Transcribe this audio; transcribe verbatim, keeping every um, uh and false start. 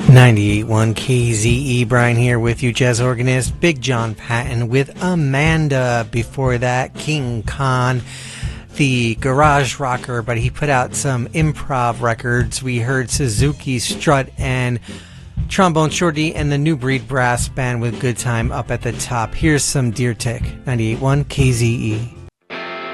ninety-eight point one K Z E, Brian here with you, jazz organist Big John Patton with Amanda. Before that, King Khan, the garage rocker, but he put out some improv records. We heard Suzuki Strut and Trombone Shorty and the New Breed Brass Band with Good Time up at the top. Here's some Deer Tick, ninety-eight point one K Z E.